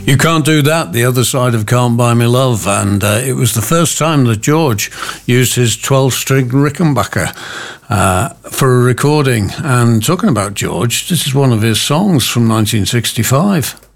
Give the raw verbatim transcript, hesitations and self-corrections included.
You Can't Do That, the other side of Can't Buy Me Love, and uh, it was the first time that George used his twelve-string Rickenbacker uh, for a recording. And talking about George, this is one of his songs from nineteen sixty-five.